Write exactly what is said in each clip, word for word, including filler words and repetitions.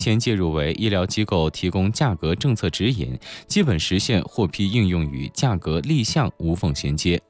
先介入为医疗机构提供价格政策指引，基本实现获批应用与价格立项无缝衔接。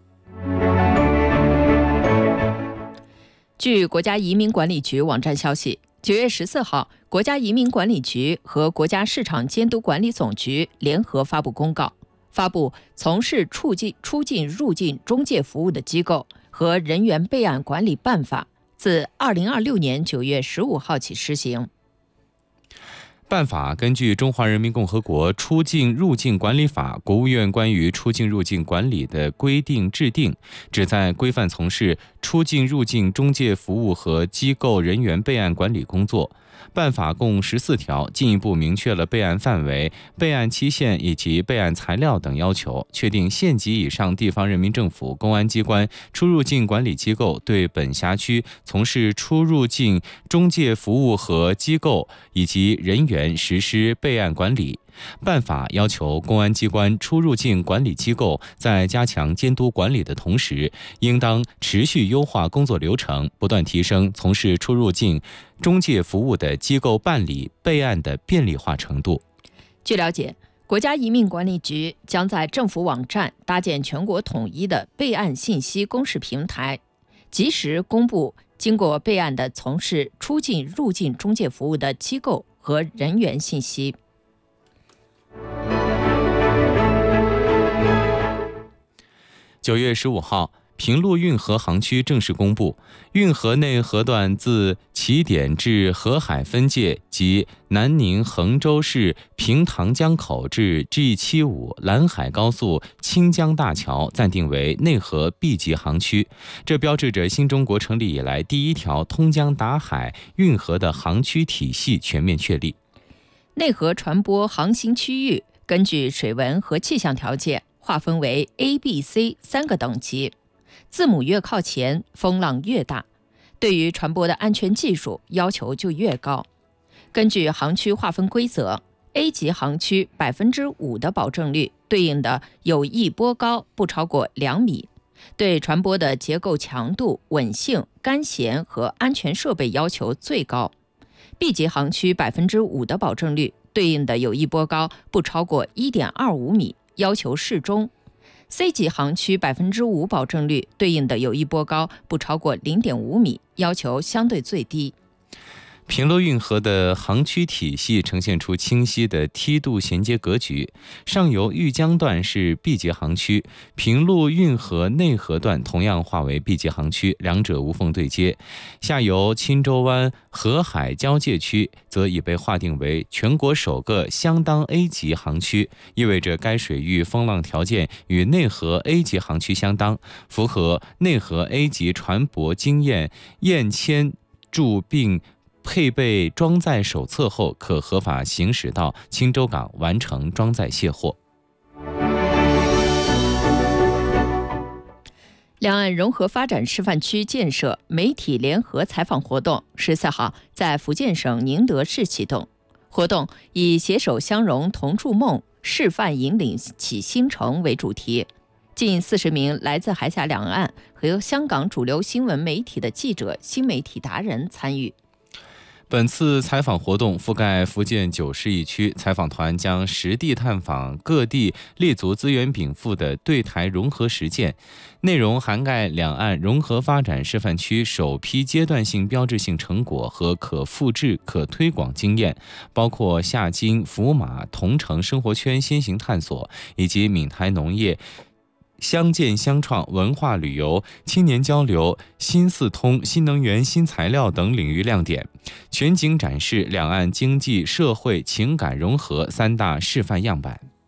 据国家移民管理局网站消息，九月十四号，国家移民管理局和国家市场监督管理总局联合发布公告，发布从事出境、出境入境中介服务的机构和人员备案管理办法，自二零二六年九月十五号起施行。 办法根据《中华人民共和国出境入境管理法》、国务院关于出境入境管理的规定制定，旨在规范从事出境入境中介服务和机构人员备案管理工作。办法共十四条，进一步明确了备案范围、备案期限以及备案材料等要求，确定县级以上地方人民政府、公安机关、出入境管理机构对本辖区从事出入境中介服务和机构以及人员实施备案管理。办法要求公安机关、出入境管理机构在加强监督管理的同时，应当持续优化工作流程，不断提升从事出入境中介服务的机构办理备案的便利化程度。 据了解，国家移民管理局将在政府网站搭建全国统一的备案信息公示平台，及时公布经过备案的从事出境入境中介服务的机构和人员信息。 九月十五号，平陆运河航区正式公布，运河内河段自起点至河海分界及南宁衡州市平塘江口至 G 七十五 兰海高速清江大桥暂定为内河 B 级航区，这标志着新中国成立以来第一条通江达海运河的航区体系全面确立。 内河船舶航行区域根据水文和气象条件划分为 A、B、C 三个等级，字母越靠前，风浪越大，对于船舶的安全技术要求就越高。根据航区划分规则， A 级航区 百分之五 的保证率对应的有益波高不超过两米，对船舶的结构强度、稳性、干舷和安全设备要求最高。B 级航区 百分之五 的保证率对应的有益波高不超过 一点二五米，要求适中。 C 级航区 百分之五 保证率对应的有益波高不超过 零点五米，要求相对最低。 平陆运河的航区体系呈现出清晰的梯度衔接格局，上游豫江段是 B 级航区，平陆运河内河段同样划为 B 级航区，两者无缝对接。下游钦州湾河海交界区则已被划定为全国首个相当 A 级航区，意味着该水域风浪条件与内河 A 级航区相当，符合内河 A 级船舶经验验签注并配备装载手册后，可合法行驶到钦州港完成装载卸货。 两岸融合发展示范区建设媒体联合采访活动十四号在福建省宁德市启动。活动以携手相融同筑梦，示范引领起新城为主题，近四十名来自海峡两岸和香港主流新闻媒体的记者、新媒体达人参与。 本次采访活动覆盖福建九市一区，采访团将实地探访各地立足资源禀赋的对台融合实践，内容涵盖两岸融合发展示范区首批阶段性标志性成果和可复制、可推广经验，包括下金、福马、同城生活圈先行探索，以及闽台农业、相见相创、文化旅游、青年交流、新四通、新能源、新材料等领域亮点，全景展示两岸经济、社会、情感融合三大示范样板。